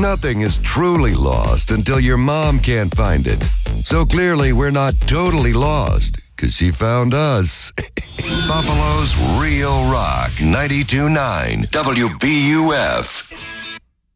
Nothing is truly lost until your mom can't find it. So clearly, we're not totally lost, because she found us. Buffalo's Real Rock 92.9 WBUF.